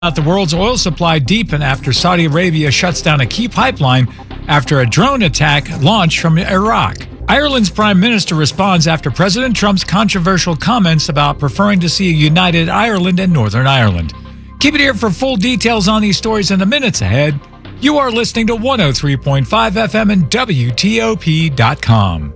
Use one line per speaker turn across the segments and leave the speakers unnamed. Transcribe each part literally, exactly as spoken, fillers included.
The world's oil supply deepen after Saudi Arabia shuts down a key pipeline after a drone attack launched from Iraq. Ireland's prime minister responds after President Trump's controversial comments about preferring to see a united Ireland and Northern Ireland. Keep it here for full details on these stories in the minutes ahead. You are listening to one oh three point five F M and W T O P dot com.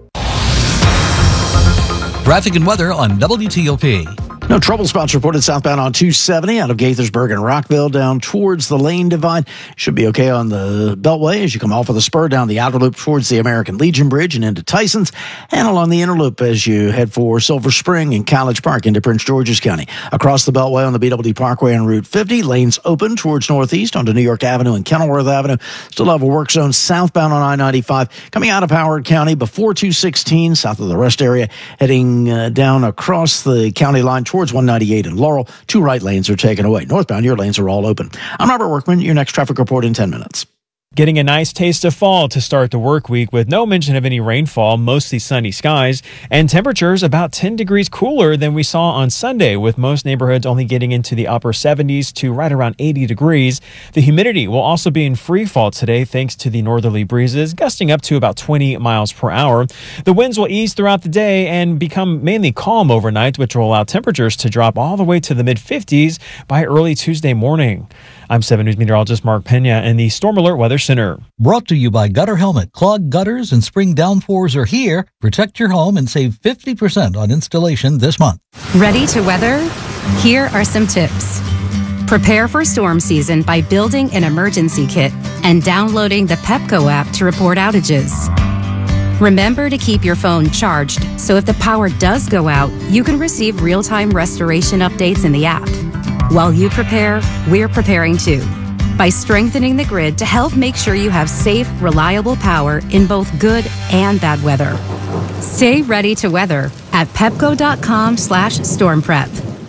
Traffic and weather on W T O P.
No trouble spots reported southbound on two seventy out of Gaithersburg and Rockville down towards the lane divide. Should be okay on the Beltway as you come off of the spur down the outer loop towards the American Legion Bridge and into Tyson's, and along the inner loop as you head for Silver Spring and College Park into Prince George's County. Across the Beltway on the B W D Parkway and Route fifty, lanes open towards northeast onto New York Avenue and Kenilworth Avenue. Still have a work zone southbound on I ninety-five coming out of Howard County before two sixteen south of the rest area, heading uh, down across the county line towards one ninety-eight and Laurel. Two right lanes are taken away. Northbound, your lanes are all open. I'm Robert Workman, your next traffic report in ten minutes.
Getting a nice taste of fall to start the work week with no mention of any rainfall, mostly sunny skies, and temperatures about ten degrees cooler than we saw on Sunday, with most neighborhoods only getting into the upper seventies to right around eighty degrees. The humidity will also be in free fall today thanks to the northerly breezes, gusting up to about twenty miles per hour. The winds will ease throughout the day and become mainly calm overnight, which will allow temperatures to drop all the way to the mid-fifties by early Tuesday morning. I'm seven News meteorologist Mark Pena in the Storm Alert Weather Center.
Brought to you by Gutter Helmet. Clogged gutters and spring downpours are here. Protect your home and save fifty percent on installation this month.
Ready to weather? Here are some tips. Prepare for storm season by building an emergency kit and downloading the Pepco app to report outages. Remember to keep your phone charged, so if the power does go out, you can receive real-time restoration updates in the app. While you prepare, we're preparing too, by strengthening the grid to help make sure you have safe, reliable power in both good and bad weather. Stay ready to weather at pepco.com slash storm prep.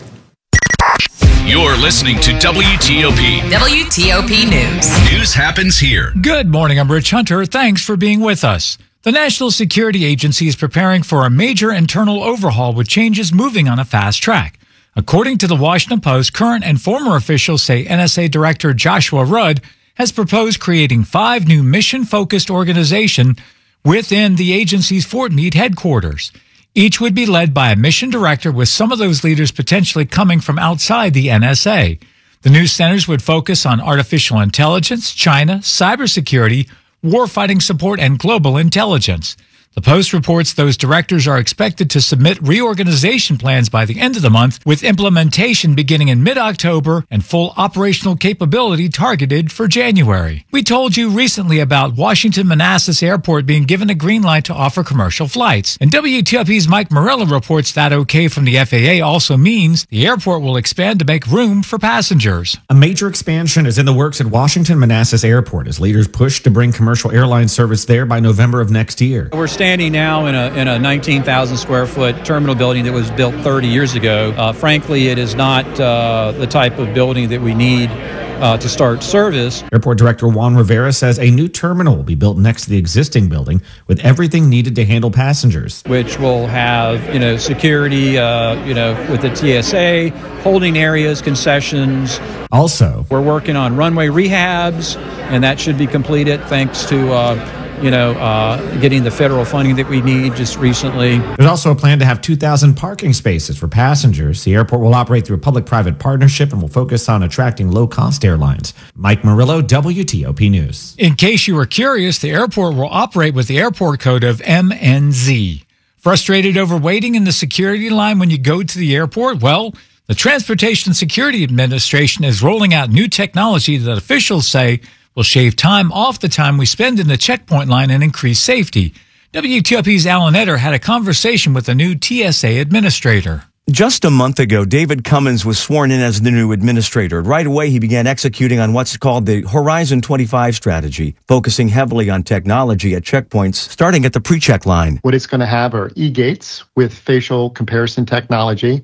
You're listening to W T O P.
W T O P News.
News happens here.
Good morning, I'm Rich Hunter. Thanks for being with us. The National Security Agency is preparing for a major internal overhaul with changes moving on a fast track. According to the Washington Post, current and former officials say N S A Director Joshua Rudd has proposed creating five new mission-focused organizations within the agency's Fort Meade headquarters. Each would be led by a mission director, with some of those leaders potentially coming from outside the N S A. The new centers would focus on artificial intelligence, China, cybersecurity, warfighting support, and global intelligence. The Post reports those directors are expected to submit reorganization plans by the end of the month, with implementation beginning in mid-October and full operational capability targeted for January. We told you recently about Washington Manassas Airport being given a green light to offer commercial flights. And W T O P's Mike Murillo reports that okay from the F A A also means the airport will expand to make room for passengers.
A major expansion is in the works at Washington Manassas Airport as leaders push to bring commercial airline service there by November of next year.
We're standing now in a in a nineteen thousand square foot terminal building that was built thirty years ago. Uh, frankly, it is not uh, the type of building that we need uh, to start service.
Airport Director Juan Rivera says a new terminal will be built next to the existing building with everything needed to handle passengers,
which will have, you know, security, uh, you know, with the T S A, holding areas, concessions.
Also,
we're working on runway rehabs, and that should be completed thanks to uh, you know, uh, getting the federal funding that we need just recently.
There's also a plan to have two thousand parking spaces for passengers. The airport will operate through a public-private partnership and will focus on attracting low-cost airlines. Mike Murillo, W T O P News.
In case you were curious, the airport will operate with the airport code of M N Z. Frustrated over waiting in the security line when you go to the airport? Well, the Transportation Security Administration is rolling out new technology that officials say will shave time off the time we spend in the checkpoint line and increase safety. W T O P's Alan Etter had a conversation with the new T S A administrator.
Just a month ago, David Cummins was sworn in as the new administrator. Right away, he began executing on what's called the Horizon twenty-five strategy, focusing heavily on technology at checkpoints, starting at the pre-check line.
What it's going to have are e-gates with facial comparison technology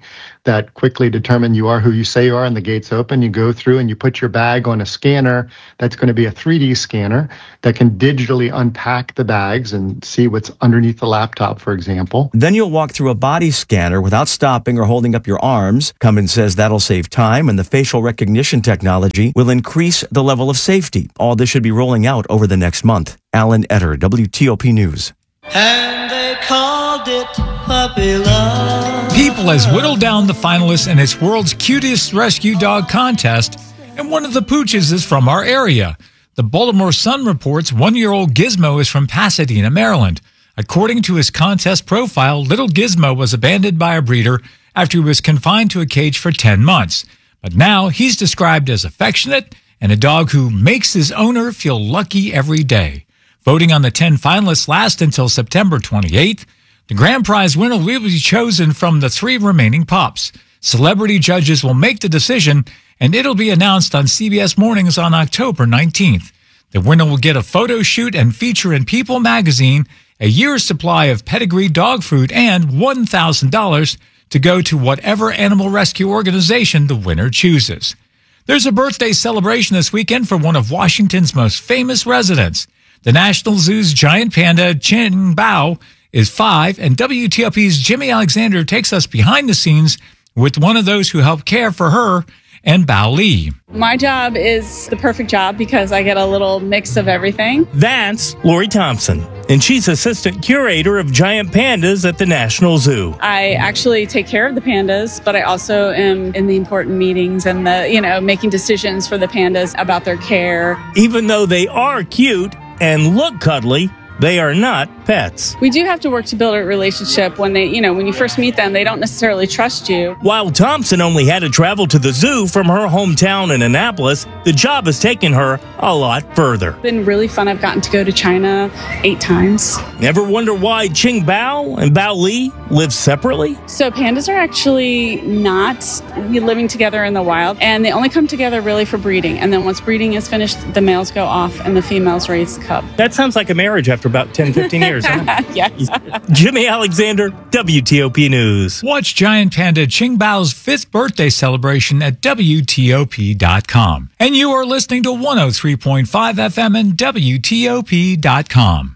that quickly determine you are who you say you are, and the gates open. You go through and you put your bag on a scanner that's going to be a three D scanner that can digitally unpack the bags and see what's underneath the laptop, for example.
Then you'll walk through a body scanner without stopping or holding up your arms. Cummins says that'll save time, and the facial recognition technology will increase the level of safety. All this should be rolling out over the next month. Alan Etter, W T O P News.
And they called it puppy love.
People has whittled down the finalists in its world's cutest rescue dog contest, and one of the pooches is from our area. The Baltimore Sun reports one-year-old Gizmo is from Pasadena, Maryland. According to his contest profile, little Gizmo was abandoned by a breeder after he was confined to a cage for ten months. But now he's described as affectionate and a dog who makes his owner feel lucky every day. Voting on the ten finalists lasts until September twenty-eighth. The grand prize winner will be chosen from the three remaining pups. Celebrity judges will make the decision, and it'll be announced on C B S Mornings on October nineteenth. The winner will get a photo shoot and feature in People magazine, a year's supply of pedigree dog food, and one thousand dollars to go to whatever animal rescue organization the winner chooses. There's a birthday celebration this weekend for one of Washington's most famous residents. The National Zoo's giant panda, Ching Bao, is five, and W T O P's Jimmy Alexander takes us behind the scenes with one of those who helped care for her and Bao Li.
My job is the perfect job because I get a little mix of everything.
That's Lori Thompson, and she's assistant curator of giant pandas at the National Zoo.
I actually take care of the pandas, but I also am in the important meetings and the, you know, making decisions for the pandas about their care.
Even though they are cute and look cuddly, they are not pets.
We do have to work to build a relationship. When they, you know, when you first meet them, they don't necessarily trust you.
While Thompson only had to travel to the zoo from her hometown in Annapolis, the job has taken her a lot further.
It's been really fun. I've gotten to go to China eight times.
Never wonder why Ching Bao and Bao Li live separately?
So pandas are actually not living together in the wild, and they only come together really for breeding. And then once breeding is finished, the males go off and the females raise the cub.
That sounds like a marriage after about ten, fifteen years. Huh?
Yes.
Jimmy Alexander, W T O P News.
Watch giant panda Ching Bao's fifth birthday celebration at W T O P dot com. And you are listening to one oh three point five F M and W T O P dot com.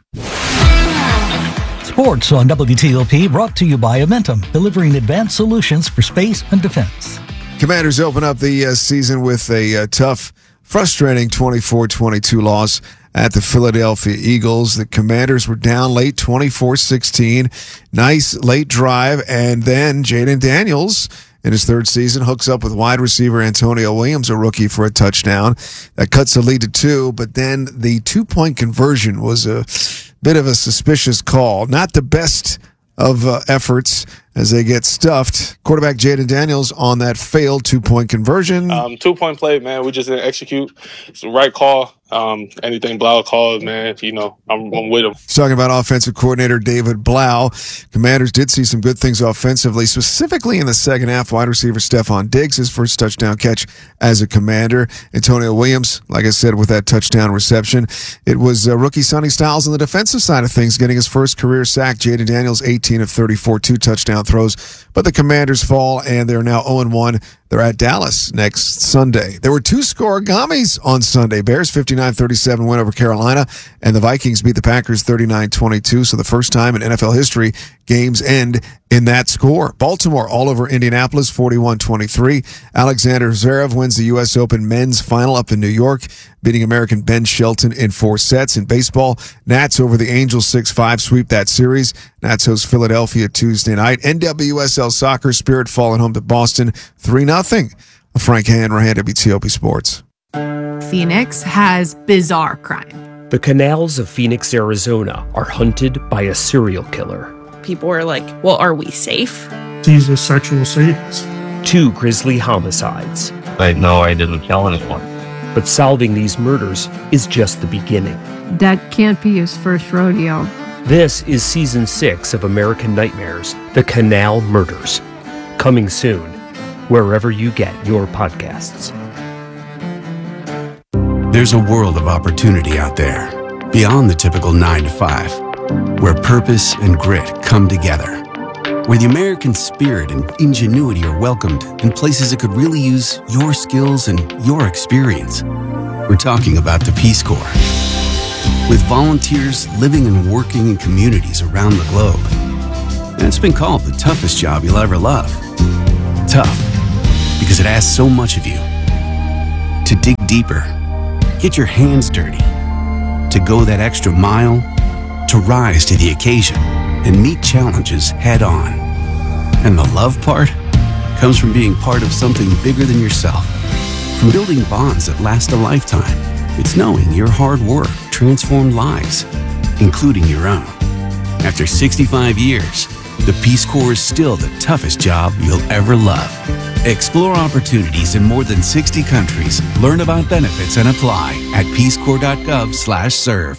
Sports on W T O P brought to you by Amentum, delivering advanced solutions for space and defense.
Commanders open up the uh, season with a uh, tough, frustrating twenty-four twenty-two loss at the Philadelphia Eagles. The Commanders were down late twenty-four sixteen. Nice late drive, and then Jaden Daniels, in his third season, hooks up with wide receiver Antonio Williams, a rookie, for a touchdown. That cuts the lead to two, but then the two-point conversion was a bit of a suspicious call. Not the best of uh, efforts as they get stuffed. Quarterback Jaden Daniels on that failed two-point conversion.
Um, two-point play, man. We just didn't execute. It's the right call. Um, anything Blau calls, man, you know, I'm, I'm with him.
He's talking about offensive coordinator David Blau. Commanders did see some good things offensively, specifically in the second half. Wide receiver Stephon Diggs, his first touchdown catch as a Commander. Antonio Williams, like I said, with that touchdown reception. It was uh, rookie Sonny Styles on the defensive side of things, getting his first career sack. Jaden Daniels, eighteen of thirty-four, two touchdown throws. But the Commanders fall, and they're now oh and one. They're at Dallas next Sunday. There were two scoregamis on Sunday. Bears fifty-nine thirty-seven win over Carolina, and the Vikings beat the Packers thirty-nine twenty-two. So the first time in N F L history, games end in that score. Baltimore all over Indianapolis forty-one twenty-three. Alexander Zverev wins the U S Open men's final up in New York, beating American Ben Shelton in four sets. In baseball, Nats over the Angels six five, sweep that series. Nats host Philadelphia Tuesday night. N W S L Soccer, Spirit falling home to Boston three nothing. Frank Hanrahan, W T O P Sports.
Phoenix has bizarre crime.
The canals of Phoenix, Arizona are hunted by a serial killer.
People were like, well, are we safe?
He's a sexual sadist.
Two grisly homicides.
I know I didn't kill anyone.
But solving these murders is just the beginning.
That can't be his first rodeo.
This is season six of American Nightmares, The Canal Murders. Coming soon, wherever you get your podcasts.
There's a world of opportunity out there, beyond the typical nine to five, where purpose and grit come together. where the American spirit and ingenuity are welcomed in places that could really use your skills and your experience. We're talking about the Peace Corps. With volunteers living and working in communities around the globe. And it's been called the toughest job you'll ever love. Tough, because it asks so much of you. To dig deeper, get your hands dirty, to go that extra mile, to rise to the occasion and meet challenges head on. And the love part comes from being part of something bigger than yourself. From building bonds that last a lifetime. It's knowing your hard work transformed lives, including your own. After sixty-five years, the Peace Corps is still the toughest job you'll ever love. Explore opportunities in more than sixty countries. Learn about benefits and apply at peacecorps.gov slash serve.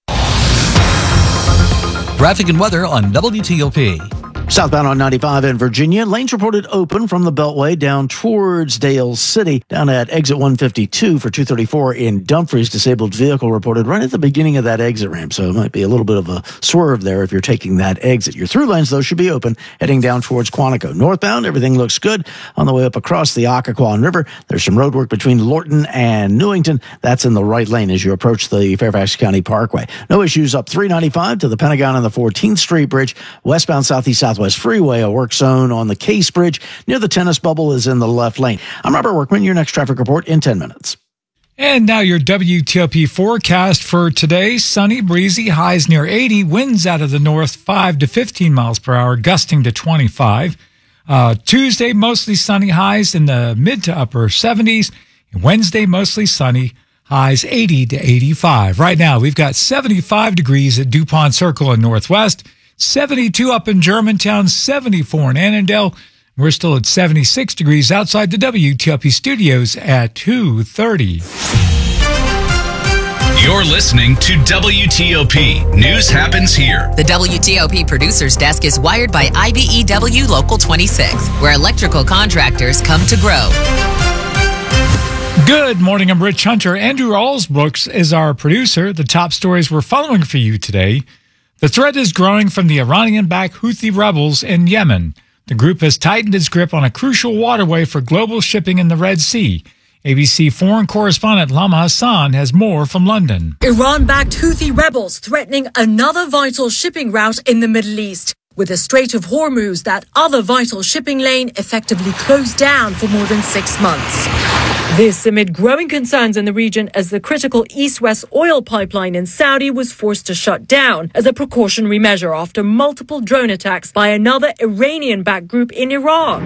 Traffic and weather on W T O P.
Southbound on ninety-five in Virginia, lanes reported open from the Beltway down towards Dale City. Down at exit one fifty-two for two thirty-four in Dumfries, disabled vehicle reported right at the beginning of that exit ramp. So it might be a little bit of a swerve there if you're taking that exit. Your through lanes, though, should be open heading down towards Quantico. Northbound, everything looks good. On the way up across the Occoquan River, there's some road work between Lorton and Newington. That's in the right lane as you approach the Fairfax County Parkway. No issues up three ninety-five to the Pentagon and the fourteenth Street Bridge. Westbound Southeast Southwest Freeway, a work zone on the Case Bridge near the tennis bubble is in the left lane. I'm Robert Workman. Your next traffic report in ten minutes.
And now your W T O P forecast for today. Sunny, breezy, highs near eighty, winds out of the north five to fifteen miles per hour, gusting to twenty-five. Uh, Tuesday, mostly sunny, highs in the mid to upper seventies. Wednesday, mostly sunny, highs eighty to eighty-five. Right now, we've got seventy-five degrees at DuPont Circle in Northwest, seventy-two up in Germantown, seventy-four in Annandale. We're still at seventy-six degrees outside the W T O P studios at two thirty.
You're listening to W T O P. News happens here.
The W T O P producer's desk is wired by I B E W Local twenty-six, where electrical contractors come to grow.
Good morning, I'm Rich Hunter. Andrew Allsbrooks is our producer. The top stories we're following for you today. The threat is growing from the Iranian-backed Houthi rebels in Yemen. The group has tightened its grip on a crucial waterway for global shipping in the Red Sea. A B C foreign correspondent Lama Hassan has more from London.
Iran-backed Houthi rebels threatening another vital shipping route in the Middle East, with the Strait of Hormuz, that other vital shipping lane, effectively closed down for more than six months. This amid growing concerns in the region as the critical east-west oil pipeline in Saudi was forced to shut down as a precautionary measure after multiple drone attacks by another Iranian-backed group in Iraq.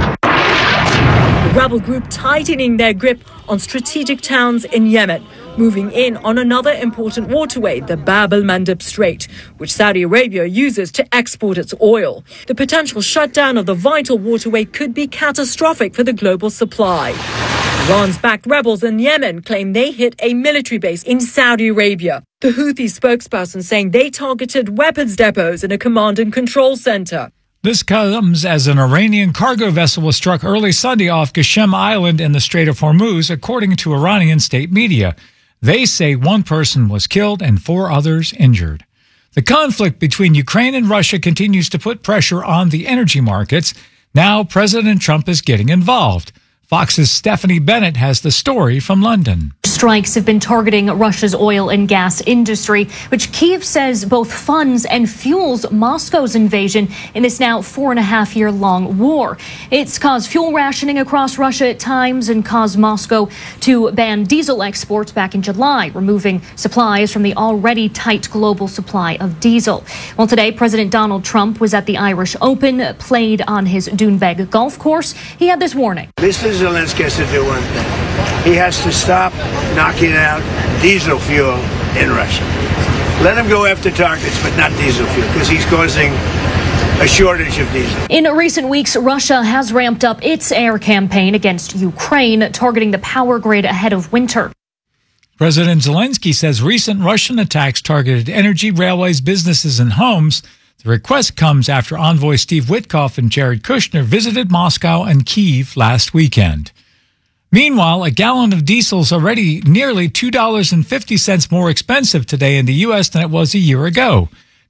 The rebel group tightening their grip on strategic towns in Yemen, moving in on another important waterway, the Bab el-Mandeb Strait, which Saudi Arabia uses to export its oil. The potential shutdown of the vital waterway could be catastrophic for the global supply. Iran's backed rebels in Yemen claim they hit a military base in Saudi Arabia. The Houthi spokesperson saying they targeted weapons depots and a command and control center.
This comes as an Iranian cargo vessel was struck early Sunday off Qashem Island in the Strait of Hormuz, according to Iranian state media. They say one person was killed and four others injured. The conflict between Ukraine and Russia continues to put pressure on the energy markets. Now President Trump is getting involved. Fox's Stephanie Bennett has the story from London.
Strikes have been targeting Russia's oil and gas industry, which Kyiv says both funds and fuels Moscow's invasion in this now four and a half year long war. It's caused fuel rationing across Russia at times and caused Moscow to ban diesel exports back in July, removing supplies from the already tight global supply of diesel. Well, today, President Donald Trump was at the Irish Open, played on his Doonbeg golf course. He had this warning.
Mister Zelensky has to do one thing. He has to stop knocking out diesel fuel in Russia. Let him go after targets, but not diesel fuel, because he's causing a shortage of diesel.
In recent weeks, Russia has ramped up its air campaign against Ukraine, targeting the power grid ahead of winter.
President Zelensky says recent Russian attacks targeted energy, railways, businesses, and homes. The request comes after envoy Steve Witkoff and Jared Kushner visited Moscow and Kyiv last weekend. Meanwhile, a gallon of diesel is already nearly two dollars and fifty cents more expensive today in the U S than it was a year ago.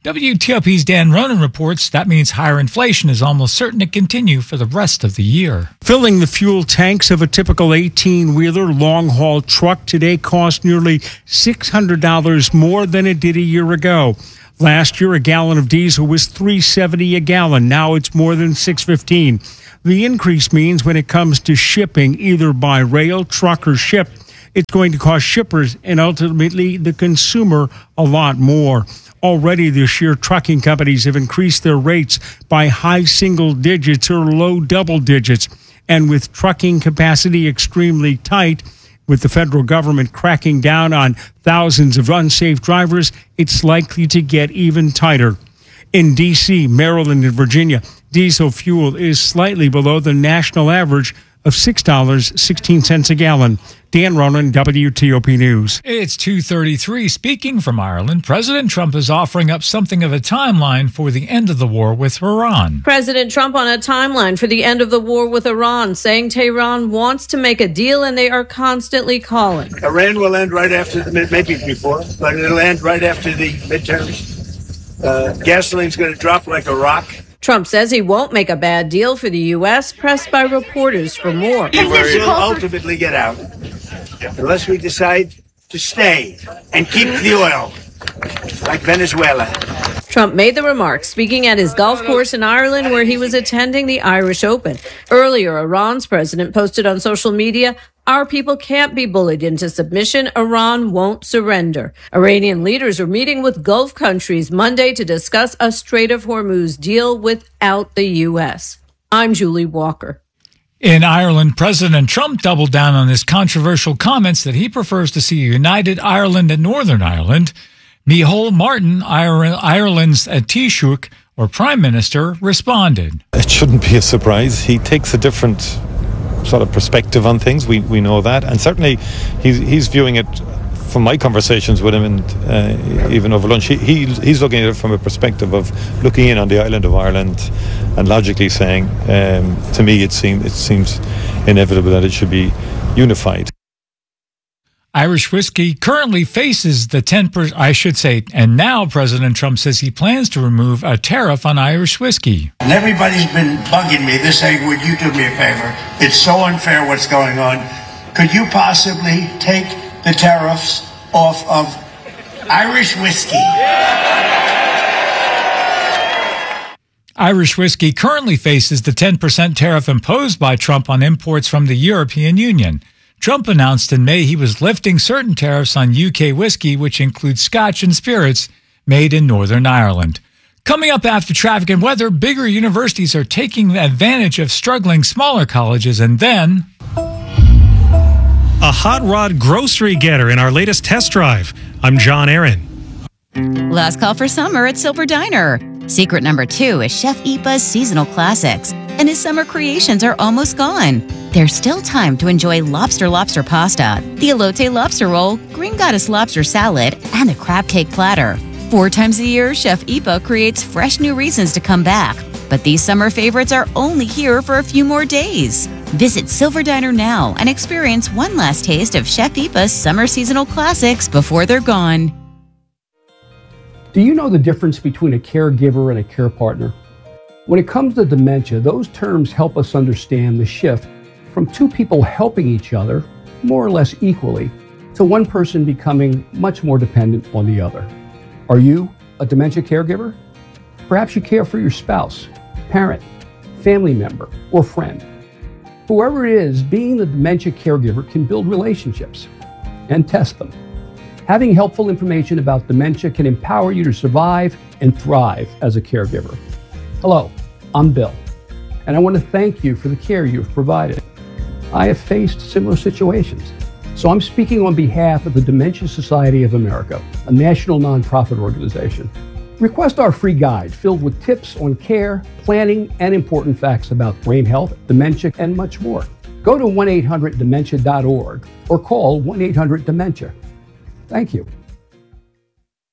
W T O P's Dan Ronan reports that means higher inflation is almost certain to continue for the rest of the year.
Filling the fuel tanks of a typical eighteen-wheeler long-haul truck today cost nearly six hundred dollars more than it did a year ago. Last year, a gallon of diesel was three dollars and seventy cents a gallon. Now it's more than six dollars and fifteen cents. The increase means when it comes to shipping, either by rail, truck, or ship, it's going to cost shippers and ultimately the consumer a lot more. Already this year, trucking companies have increased their rates by high single digits or low double digits. And with trucking capacity extremely tight, with the federal government cracking down on thousands of unsafe drivers, it's likely to get even tighter. In D C, Maryland, and Virginia, diesel fuel is slightly below the national average of six dollars and sixteen cents a gallon. Dan Ronan, W T O P News.
It's two thirty-three. Speaking from Ireland, President Trump is offering up something of a timeline for the end of the war with Iran.
President Trump on a timeline for the end of the war with Iran, saying Tehran wants to make a deal and they are constantly calling.
Iran will end right after the mid, maybe before, but it'll end right after the midterms. Uh, gasoline's going to drop like a rock.
Trump says he won't make a bad deal for the U S, pressed by reporters for more.
We will ultimately get out unless we decide to stay and keep the oil, like Venezuela.
Trump made the remarks speaking at his golf course in Ireland where he was attending the Irish Open. Earlier, Iran's president posted on social media, "Our people can't be bullied into submission. Iran won't surrender." Iranian leaders are meeting with Gulf countries Monday to discuss a Strait of Hormuz deal without the U S. I'm Julie Walker.
In Ireland, President Trump doubled down on his controversial comments that he prefers to see a united Ireland and Northern Ireland. Micheál Martin, Ireland's Taoiseach, or Prime Minister, responded.
It shouldn't be a surprise. He takes a different sort of perspective on things. We we know that. And certainly he's, he's viewing it, from my conversations with him and uh, even over lunch, he, he he's looking at it from a perspective of looking in on the island of Ireland and logically saying, um, to me, it, seem, it seems inevitable that it should be unified.
Irish whiskey currently faces the ten percent, I should say, and now President Trump says he plans to remove a tariff on Irish whiskey.
And everybody's been bugging me. They're saying, would you do me a favor? It's so unfair what's going on. Could you possibly take the tariffs off of Irish whiskey?
Irish whiskey currently faces the ten percent tariff imposed by Trump on imports from the European Union. Trump announced in May he was lifting certain tariffs on U K whiskey, which includes Scotch and spirits made in Northern Ireland. Coming up after traffic and weather, bigger universities are taking advantage of struggling smaller colleges, and then
a hot rod grocery getter in our latest test drive. I'm John Aaron.
Last call for summer at Silver Diner. Secret number two is Chef Ipa's seasonal classics, and his summer creations are almost gone. There's still time to enjoy lobster lobster pasta, the elote lobster roll, green goddess lobster salad, and the crab cake platter. Four times a year, Chef Ipa creates fresh new reasons to come back. But these summer favorites are only here for a few more days. Visit Silver Diner now and experience one last taste of Chef Ipa's summer seasonal classics before they're gone.
Do you know the difference between a caregiver and a care partner? When it comes to dementia, those terms help us understand the shift from two people helping each other, more or less equally, to one person becoming much more dependent on the other. Are you a dementia caregiver? Perhaps you care for your spouse, parent, family member, or friend. Whoever it is, being the dementia caregiver can build relationships and test them. Having helpful information about dementia can empower you to survive and thrive as a caregiver. Hello, I'm Bill, and I want to thank you for the care you've provided. I have faced similar situations, so I'm speaking on behalf of the Dementia Society of America, a national nonprofit organization. Request our free guide filled with tips on care, planning, and important facts about brain health, dementia, and much more. Go to one eight hundred dementia dot org or call one eight hundred dementia. Thank you.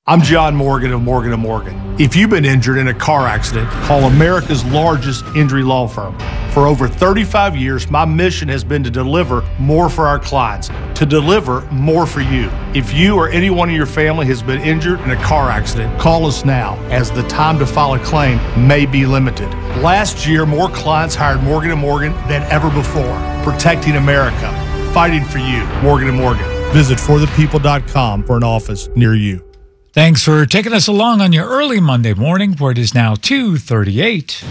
I'm John Morgan of Morgan and Morgan. If you've been injured in a car accident, call America's largest injury law firm. For over thirty-five years, my mission has been to deliver more for our clients, to deliver more for you. If you or anyone in your family has been injured in a car accident, call us now, as the time to file a claim may be limited. Last year, more clients hired Morgan and Morgan than ever before, protecting America, fighting for you. Morgan and Morgan. Visit for the people dot com for an office near you.
Thanks for taking us along on your early Monday morning, where it is now two thirty-eight.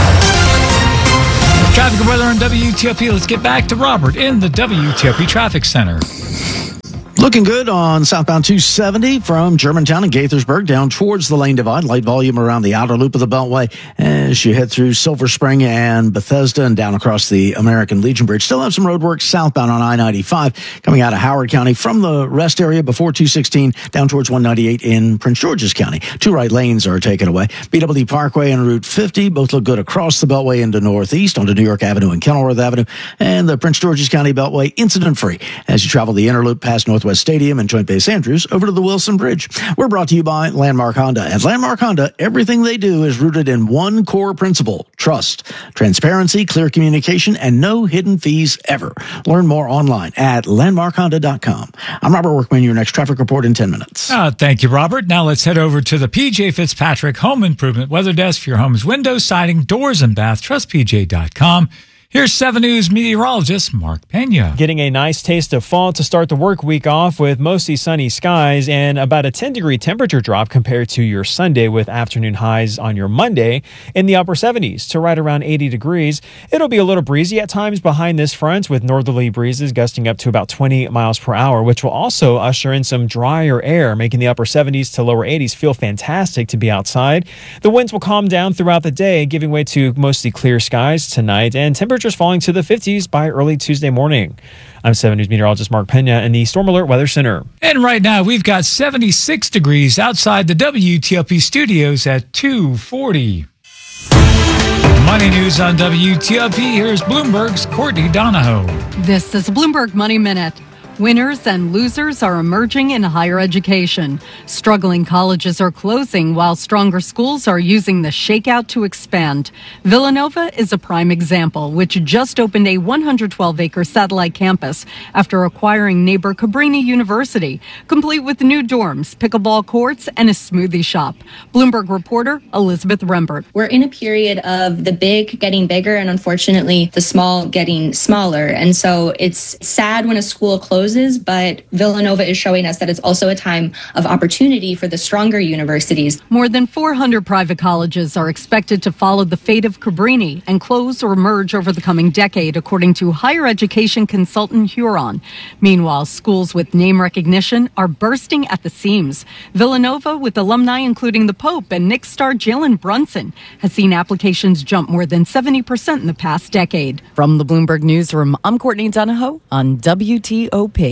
Traffic and weather on W T O P. Let's get back to Robert in the W T O P Traffic Center.
Looking good on southbound two seventy from Germantown and Gaithersburg down towards the lane divide. Light volume around the outer loop of the Beltway as you head through Silver Spring and Bethesda and down across the American Legion Bridge. Still have some road work southbound on I ninety-five coming out of Howard County from the rest area before two sixteen down towards one ninety-eight in Prince George's County. Two right lanes are taken away. B W Parkway and Route fifty both look good across the Beltway into Northeast onto New York Avenue and Kenilworth Avenue, and the Prince George's County Beltway incident-free as you travel the inner loop past Northwest Stadium and Joint Base Andrews over to the Wilson Bridge. We're brought to you by Landmark Honda. At Landmark Honda, everything they do is rooted in one core principle: trust, transparency, clear communication, and no hidden fees ever. Learn more online at landmark honda dot com. I'm Robert Workman, your next traffic report in ten minutes.
Uh, thank you, Robert. Now let's head over to the P J Fitzpatrick Home Improvement Weather Desk for your home's windows, siding, doors, and bath. trust P J dot com. Here's seven News meteorologist Mark Pena.
Getting a nice taste of fall to start the work week off with mostly sunny skies and about a ten degree temperature drop compared to your Sunday, with afternoon highs on your Monday in the upper seventies to right around eighty degrees. It'll be a little breezy at times behind this front, with northerly breezes gusting up to about twenty miles per hour, which will also usher in some drier air, making the upper seventies to lower eighties feel fantastic to be outside. The winds will calm down throughout the day, giving way to mostly clear skies tonight, and temperatures falling to the fifties by early Tuesday morning. I'm seven News meteorologist Mark Pena in the Storm Alert Weather Center.
And right now we've got seventy-six degrees outside the W T O P studios at two forty. Money news on W T O P. Here's Bloomberg's Courtney Donahoe.
This is Bloomberg Money Minute. Winners and losers are emerging in higher education. Struggling colleges are closing while stronger schools are using the shakeout to expand. Villanova is a prime example, which just opened a one hundred twelve acre satellite campus after acquiring neighbor Cabrini University, complete with new dorms, pickleball courts, and a smoothie shop. Bloomberg reporter Elizabeth Rembert.
We're in a period of the big getting bigger and unfortunately the small getting smaller. And so it's sad when a school closes, but Villanova is showing us that it's also a time of opportunity for the stronger universities.
More than four hundred private colleges are expected to follow the fate of Cabrini and close or merge over the coming decade, according to higher education consultant Huron. Meanwhile, schools with name recognition are bursting at the seams. Villanova, with alumni including the Pope and Knicks star Jalen Brunson, has seen applications jump more than seventy percent in the past decade.
From the Bloomberg Newsroom, I'm Courtney Donahoe on W T O P.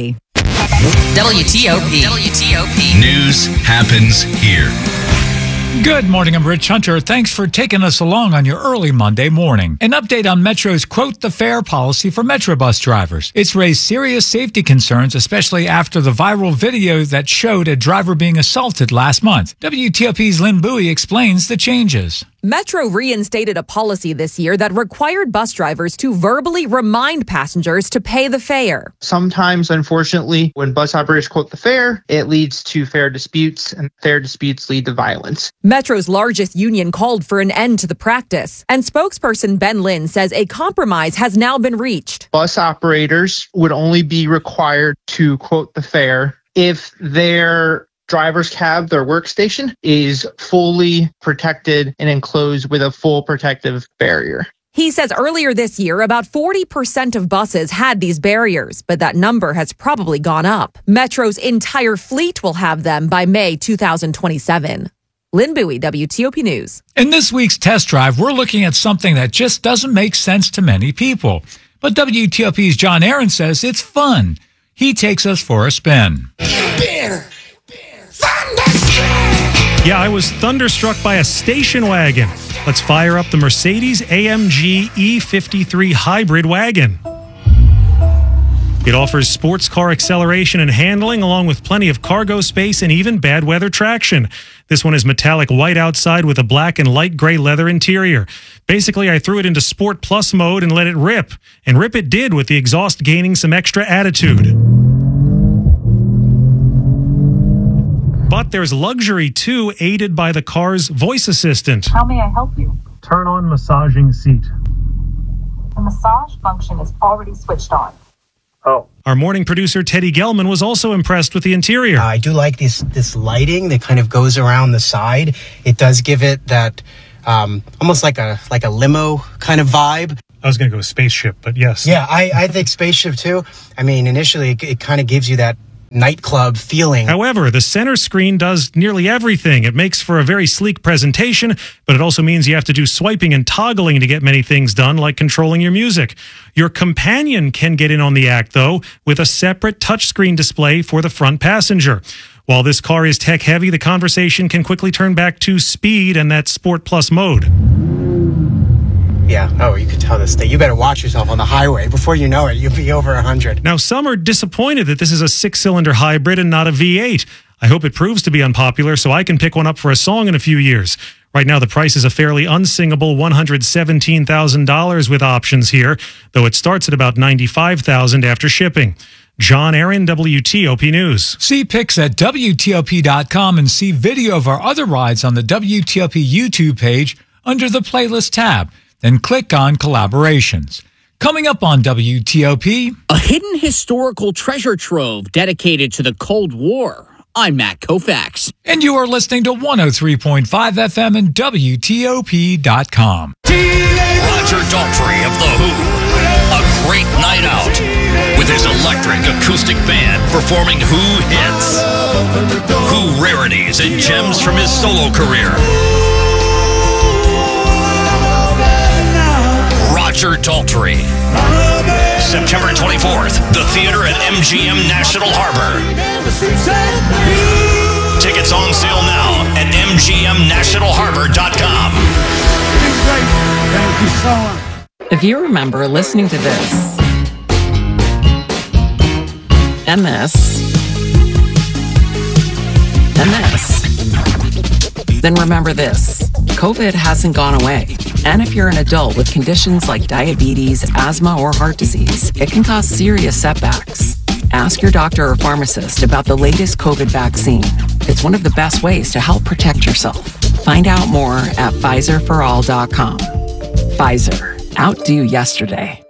W T O P. W T O P.
News happens here.
Good morning, I'm Rich Hunter. Thanks for taking us along on your early Monday morning. An update on Metro's Quote the Fare policy for Metro bus drivers. It's raised serious safety concerns, especially after the viral video that showed a driver being assaulted last month. W T O P's Lynn Bowie explains the changes.
Metro reinstated a policy this year that required bus drivers to verbally remind passengers to pay the fare.
Sometimes, unfortunately, when bus operators quote the fare, it leads to fare disputes, and fare disputes lead to violence.
Metro's largest union called for an end to the practice, and spokesperson Ben Lynn says a compromise has now been reached.
Bus operators would only be required to quote the fare if their driver's cab, their workstation, is fully protected and enclosed with a full protective barrier.
He says earlier this year, about forty percent of buses had these barriers, but that number has probably gone up. Metro's entire fleet will have them by May two thousand twenty-seven. Lynn Bowie, W T O P News.
In this week's test drive, we're looking at something that just doesn't make sense to many people. But W T O P's John Aaron says it's fun. He takes us for a spin.
Beer. Yeah, I was thunderstruck by a station wagon. Let's fire up the Mercedes A M G E fifty-three hybrid wagon. It offers sports car acceleration and handling, along with plenty of cargo space and even bad weather traction. This one is metallic white outside with a black and light gray leather interior. Basically, I threw it into Sport Plus mode and let it rip. And rip it did, with the exhaust gaining some extra attitude. But there's luxury too, aided by the car's voice assistant.
How may I help you?
Turn on massaging seat.
The massage function is already switched on.
Oh. Our morning producer, Teddy Gelman, was also impressed with the interior.
I do like this this lighting that kind of goes around the side. It does give it that um, almost like a like a limo kind of vibe.
I was going to go spaceship, but yes.
Yeah, I, I think spaceship too. I mean, initially it, it kind of gives you that nightclub feeling.
However, the center screen does nearly everything. It makes for a very sleek presentation, but it also means you have to do swiping and toggling to get many things done, like controlling your music. Your companion can get in on the act, though, with a separate touchscreen display for the front passenger. While this car is tech-heavy, the conversation can quickly turn back to speed and that Sport Plus mode.
Yeah, oh, you can tell this thing. You better watch yourself on the highway. Before you know it, you'll be over one hundred.
Now, some are disappointed that this is a six-cylinder hybrid and not a V eight. I hope it proves to be unpopular so I can pick one up for a song in a few years. Right now, the price is a fairly unsingable one hundred seventeen thousand dollars with options here, though it starts at about ninety-five thousand dollars after shipping. John Aaron, W T O P News.
See pics at W T O P dot com and see video of our other rides on the W T O P YouTube page under the playlist tab. Then click on collaborations. Coming up on W T O P,
a hidden historical treasure trove dedicated to the Cold War. I'm Matt Koufax.
And you are listening to one oh three point five F M and W T O P dot com.
Roger Daltrey of The Who. A great night out with his electric acoustic band performing Who hits, Who rarities and gems from his solo career. Roger Daltrey. September twenty-fourth, the theater at M G M National Harbor. Tickets on sale now at M G M national harbor dot com.
Thank you so much.
If you remember listening to this, and this, and this, then remember this. COVID hasn't gone away. And if you're an adult with conditions like diabetes, asthma, or heart disease, it can cause serious setbacks. Ask your doctor or pharmacist about the latest COVID vaccine. It's one of the best ways to help protect yourself. Find out more at Pfizer for all dot com. Pfizer. Outdo yesterday.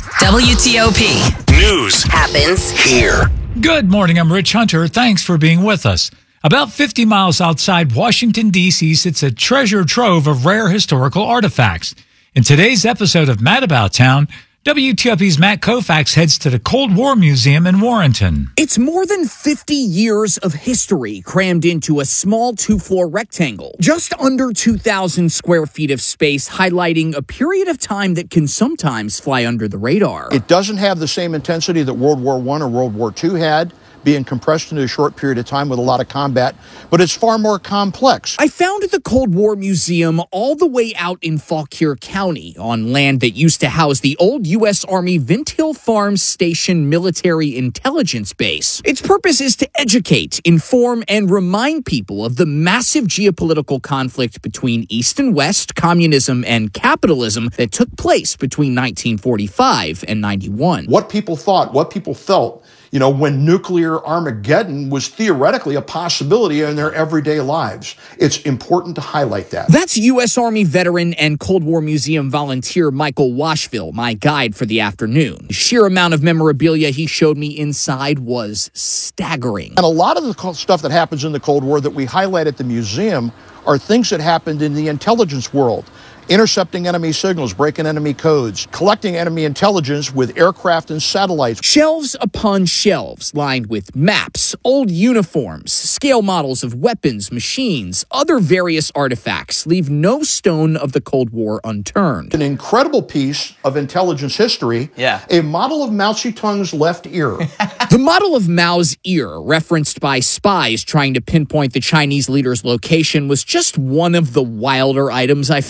W T O P.
News
happens
here.
Good morning. I'm Rich Hunter. Thanks for being with us. About fifty miles outside Washington, D C sits a treasure trove of rare historical artifacts. In today's episode of Mad About Town, W T O P's Matt Koufax heads to the Cold War Museum in Warrenton.
It's more than fifty years of history crammed into a small two-floor rectangle. Just under two thousand square feet of space, highlighting a period of time that can sometimes fly under the radar.
It doesn't have the same intensity that World War One or World War Two had, being compressed into a short period of time with a lot of combat, but it's far more complex.
I found the Cold War Museum all the way out in Fauquier County on land that used to house the old U S Army Vint Hill Farms Station military intelligence base. Its purpose is to educate, inform, and remind people of the massive geopolitical conflict between East and West, communism and capitalism that took place between nineteen forty-five and ninety-one.
What people thought, what people felt, you know, when nuclear Armageddon was theoretically a possibility in their everyday lives. It's important to highlight that.
That's U S Army veteran and Cold War Museum volunteer Michael Washville, my guide for the afternoon. The sheer amount of memorabilia he showed me inside was staggering.
And a lot of the stuff that happens in the Cold War that we highlight at the museum are things that happened in the intelligence world. Intercepting enemy signals, breaking enemy codes, collecting enemy intelligence with aircraft and satellites.
Shelves upon shelves lined with maps, old uniforms, scale models of weapons, machines, other various artifacts leave no stone of the Cold War unturned.
An incredible piece of intelligence history.
Yeah.
A model of Mao Zedong's left ear.
The model of Mao's ear, referenced by spies trying to pinpoint the Chinese leader's location, was just one of the wilder items I found. I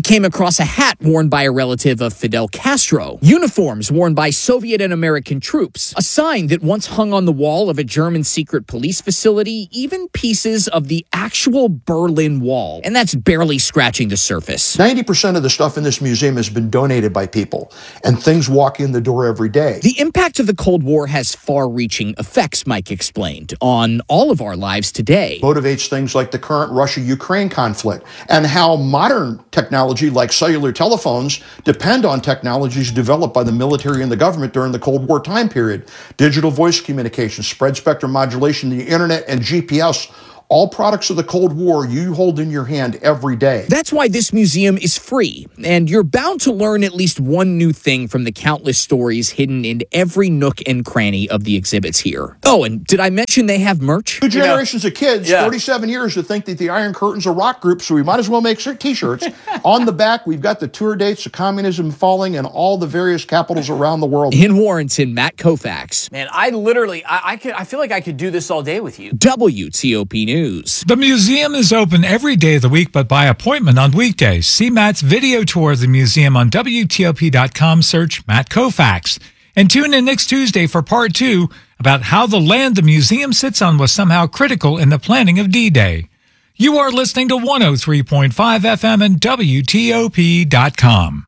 came across a hat worn by a relative of Fidel Castro, uniforms worn by Soviet and American troops, a sign that once hung on the wall of a German secret police facility, even pieces of the actual Berlin Wall. And that's barely scratching the surface.
ninety percent of the stuff in this museum has been donated by people, and things walk in the door every day.
The impact of the Cold War has far-reaching effects, Mike explained, on all of our lives today.
Motivates things like the current Russia-Ukraine conflict, and how modern technology like cellular telephones depend on technologies developed by the military and the government during the Cold War time period. Digital voice communication, spread spectrum modulation, the internet, and G P S, all products of the Cold War you hold in your hand every day.
That's why this museum is free, and you're bound to learn at least one new thing from the countless stories hidden in every nook and cranny of the exhibits here. Oh, and did I mention they have merch?
Two generations
you know,
of kids,
yeah.
thirty-seven years to think that the Iron Curtain's a rock group, so we might as well make t-shirts. On the back, we've got the tour dates of communism falling in all the various capitals around the world.
In Warrenton, Matt Koufax.
Man, I literally, I, I, could, I feel like I could do this all day with you.
W T O P News. News.
The museum is open every day of the week, but by appointment on weekdays. See Matt's video tour of the museum on W T O P dot com. Search Matt Koufax. And tune in next Tuesday for part two about how the land the museum sits on was somehow critical in the planning of D-Day. You are listening to one oh three point five F M and W T O P dot com.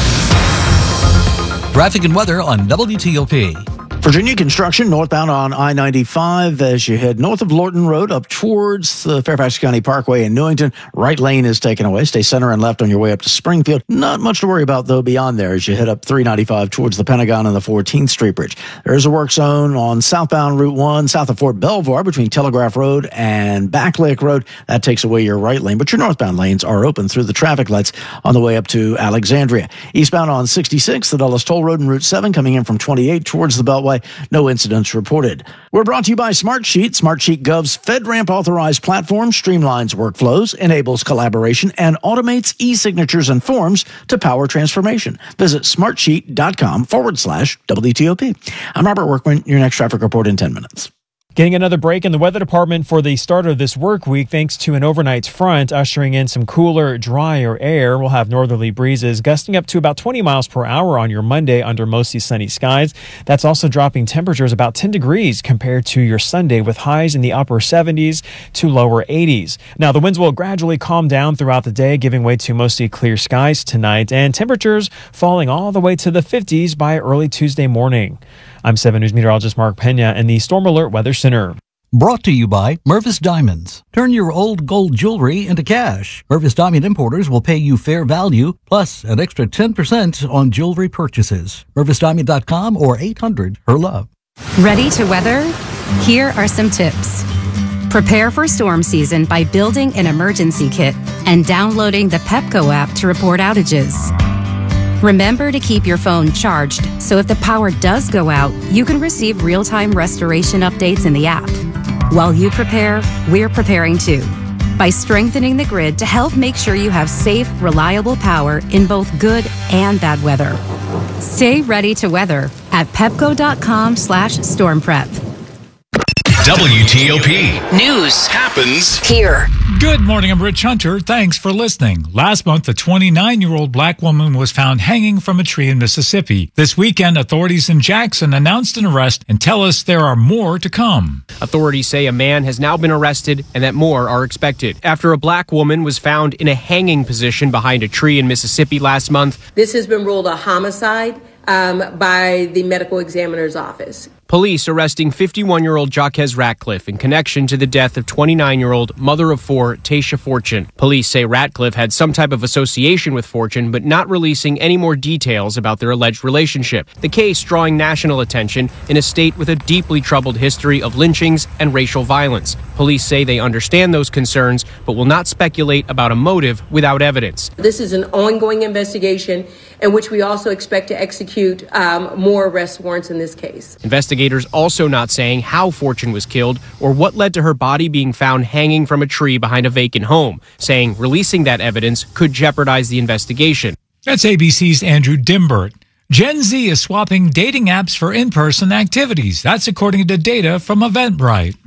Traffic and weather on W T O P.
Virginia construction northbound on I ninety-five as you head north of Lorton Road up towards the Fairfax County Parkway in Newington. Right lane is taken away. Stay center and left on your way up to Springfield. Not much to worry about, though, beyond there as you head up three ninety-five towards the Pentagon and the fourteenth Street Bridge. There is a work zone on southbound Route one south of Fort Belvoir between Telegraph Road and Back Lake Road. That takes away your right lane, but your northbound lanes are open through the traffic lights on the way up to Alexandria. Eastbound on sixty-six, the Dulles Toll Road and Route seven coming in from twenty-eight towards the Beltway. No incidents reported. We're brought to you by Smartsheet. Smartsheet Gov's FedRAMP authorized platform streamlines workflows, enables collaboration, and automates e-signatures and forms to power transformation. Visit smartsheet.com forward slash WTOP. I'm Robert Workman. Your next traffic report in ten minutes.
Getting another break in the weather department for the start of this work week thanks to an overnight front ushering in some cooler, drier air. We'll have northerly breezes gusting up to about twenty miles per hour on your Monday under mostly sunny skies. That's also dropping temperatures about ten degrees compared to your Sunday with highs in the upper seventies to lower eighties. Now, the winds will gradually calm down throughout the day, giving way to mostly clear skies tonight and temperatures falling all the way to the fifties by early Tuesday morning. I'm seven News meteorologist Mark Pena in the Storm Alert Weather Center.
Brought to you by Mervis Diamonds. Turn your old gold jewelry into cash. Mervis Diamond Importers will pay you fair value, plus an extra ten percent on jewelry purchases. Mervis Diamond dot com or eight hundred her love.
Ready to weather? Here are some tips. Prepare for storm season by building an emergency kit and downloading the Pepco app to report outages. Remember to keep your phone charged, so if the power does go out, you can receive real-time restoration updates in the app. While you prepare, we're preparing too, by strengthening the grid to help make sure you have safe, reliable power in both good and bad weather. Stay ready to weather at pepco.com slash storm prep.
W T O P
News
happens
here.
Good morning, I'm Rich Hunter. Thanks for listening. Last month, a twenty-nine-year-old black woman was found hanging from a tree in Mississippi. This weekend, authorities in Jackson announced an arrest and tell us there are more to come.
Authorities say a man has now been arrested and that more are expected after a black woman was found in a hanging position behind a tree in Mississippi last month.
This has been ruled a homicide um, by the medical examiner's office.
Police arresting fifty-one-year-old Jaquez Ratcliffe in connection to the death of twenty-nine-year-old mother of four, Tasha Fortune. Police say Ratcliffe had some type of association with Fortune, but not releasing any more details about their alleged relationship. The case drawing national attention in a state with a deeply troubled history of lynchings and racial violence. Police say they understand those concerns, but will not speculate about a motive without evidence.
This is an ongoing investigation in which we also expect to execute um, more arrest warrants in this case.
Investigators also not saying how Fortune was killed or what led to her body being found hanging from a tree behind a vacant home, saying releasing that evidence could jeopardize the investigation.
That's A B C's Andrew Dimbert. Gen Z is swapping dating apps for in-person activities. That's according to data from Eventbrite.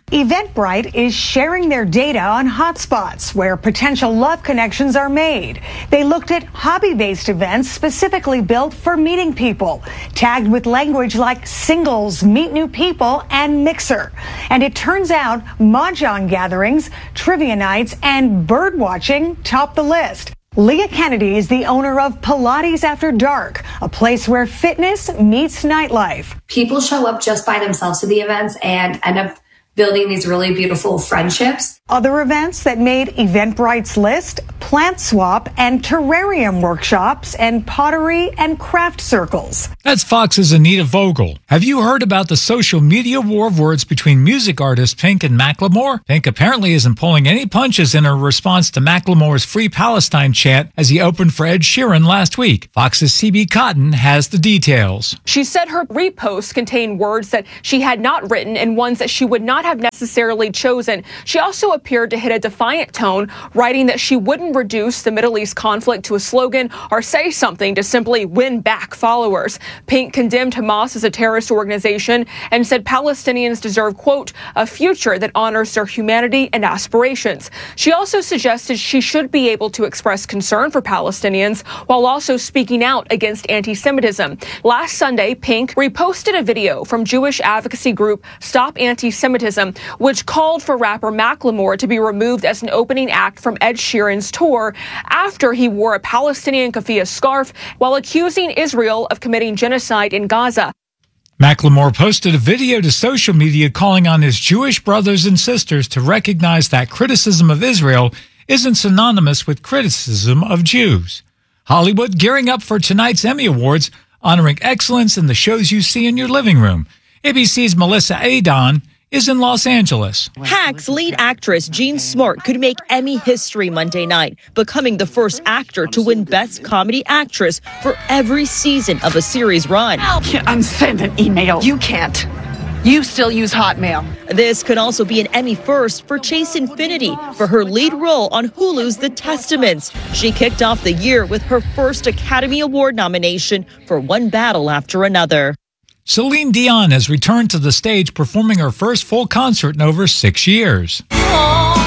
Eventbrite is sharing their data on hotspots where potential love connections are made. They looked at hobby-based events specifically built for meeting people, tagged with language like singles, meet new people, and mixer. And it turns out mahjong gatherings, trivia nights, and bird watching top the list. Leah Kennedy is the owner of Pilates After Dark, a place where fitness meets nightlife.
People show up just by themselves to the events and end up building these really beautiful friendships.
Other events that made Eventbrite's list: plant swap and terrarium workshops and pottery and craft circles.
That's Fox's Anita Vogel. Have you heard about the social media war of words between music artist Pink and Macklemore? Pink apparently isn't pulling any punches in her response to Macklemore's Free Palestine chant as he opened for Ed Sheeran last week. Fox's C B Cotton has the details.
She said her reposts contained words that she had not written and ones that she would not have necessarily chosen. She also appeared to hit a defiant tone, writing that she wouldn't reduce the Middle East conflict to a slogan or say something to simply win back followers. Pink condemned Hamas as a terrorist organization and said Palestinians deserve, quote, a future that honors their humanity and aspirations. She also suggested she should be able to express concern for Palestinians while also speaking out against anti-Semitism. Last Sunday, Pink reposted a video from Jewish advocacy group Stop Anti-Semitism, which called for rapper Macklemore to be removed as an opening act from Ed Sheeran's tour after he wore a Palestinian keffiyeh scarf while accusing Israel of committing genocide in Gaza.
Macklemore posted a video to social media calling on his Jewish brothers and sisters to recognize that criticism of Israel isn't synonymous with criticism of Jews. Hollywood gearing up for tonight's Emmy Awards, honoring excellence in the shows you see in your living room. A B C's Melissa Adon is in Los Angeles.
Hacks lead actress Jean Smart could make Emmy history Monday night, becoming the first actor to win Best Comedy Actress for every season of a series run.
I can't unsend an email. You can't. You still use Hotmail.
This could also be an Emmy first for Chase Infinity for her lead role on Hulu's The Testaments. She kicked off the year with her first Academy Award nomination for One Battle After Another.
Celine Dion has returned to the stage performing her first full concert in over six years.